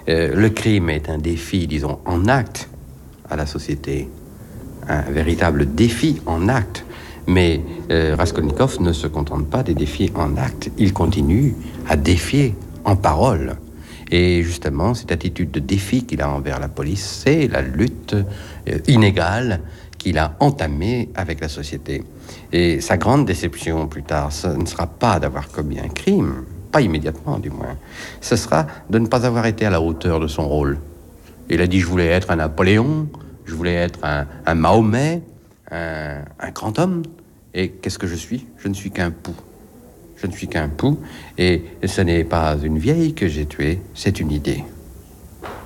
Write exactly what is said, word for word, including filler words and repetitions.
Euh, le crime est un défi, disons, en acte à la société, un véritable défi en acte. Mais euh, Raskolnikov ne se contente pas des défis en acte, il continue à défier en parole. Et justement, cette attitude de défi qu'il a envers la police, c'est la lutte euh, inégale qu'il a entamée avec la société. Et sa grande déception plus tard, ce ne sera pas d'avoir commis un crime, pas immédiatement du moins, ce sera de ne pas avoir été à la hauteur de son rôle. Il a dit « je voulais être un Napoléon », je voulais être un, un Mahomet, un, un grand homme. Et qu'est-ce que je suis? Je ne suis qu'un pou. Je ne suis qu'un pou. Et ce n'est pas une vieille que j'ai tuée, c'est une idée.